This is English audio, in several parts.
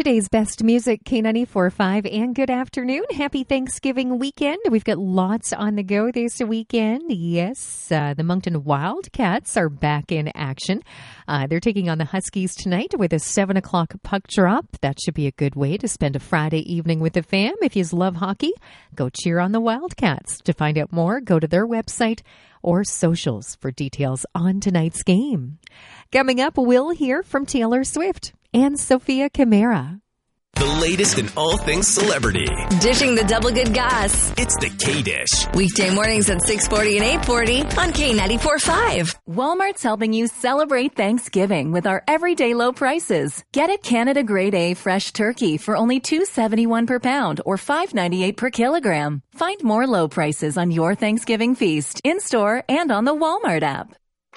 Today's best music, K94.5, and good afternoon. Happy Thanksgiving weekend. We've got lots on the go this weekend. Yes, the Moncton Wildcats are back in action. They're taking on the Huskies tonight with a 7 o'clock puck drop. That should be a good way to spend a Friday evening with the fam. If you love hockey, go cheer on the Wildcats. To find out more, go to their website or socials for details on tonight's game. Coming up, we'll hear from Taylor Swift and Sophia Kamara. The latest in all things celebrity. Dishing the double good goss. It's the K-Dish. Weekday mornings at 6:40 and 8:40 on K94.5. Walmart's helping you celebrate Thanksgiving with our everyday low prices. Get it Canada Grade A fresh turkey for only $2.71 per pound or $5.98 per kilogram. Find more low prices on your Thanksgiving feast in-store and on the Walmart app.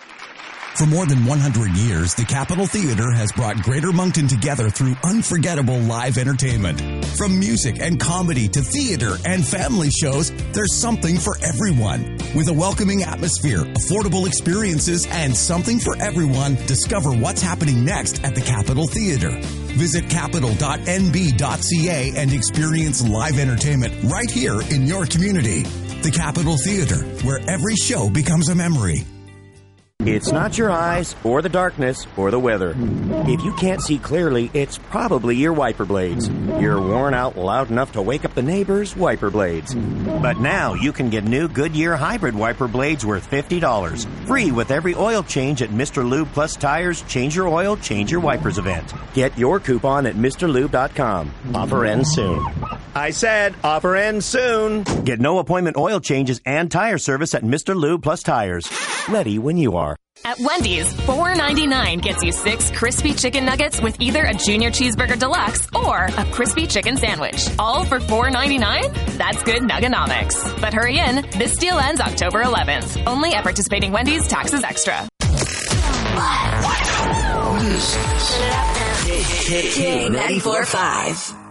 For more than 100 years, the Capitol Theatre has brought Greater Moncton together through unforgettable live entertainment. From music and comedy to theater and family shows, there's something for everyone. With a welcoming atmosphere, affordable experiences, and something for everyone, discover what's happening next at the Capitol Theatre. Visit capital.nb.ca and experience live entertainment right here in your community. The Capitol Theatre, where every show becomes a memory. It's not your eyes, or the darkness, or the weather. If you can't see clearly, it's probably your wiper blades. You're worn out loud enough to wake up the neighbors' wiper blades. But now you can get new Goodyear hybrid wiper blades worth $50. Free with every oil change at Mr. Lube Plus Tires Change Your Oil, Change Your Wipers event. Get your coupon at MrLube.com. Offer ends soon. I said, offer ends soon. Get no appointment oil changes and tire service at Mr. Lube Plus Tires. Ready when you are. At Wendy's, $4.99 gets you 6 crispy chicken nuggets with either a Junior Cheeseburger Deluxe or a crispy chicken sandwich. All for $4.99? That's good Nugganomics. But hurry in, this deal ends October 11th. Only at participating Wendy's, taxes extra. K94.5.